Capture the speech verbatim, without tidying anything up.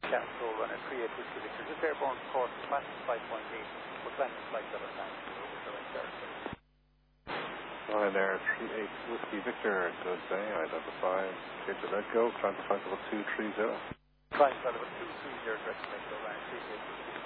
Yeah, so run a three eight Whiskey Victor. Just airborne course, fast five point eight. We're planning flight seven times over direct airspace. Line there, three eight Whiskey Victor, good day, identify, get to let go, climb to flight level two three zero. Climb flight level two three zero, direct flight, so line three eight Whiskey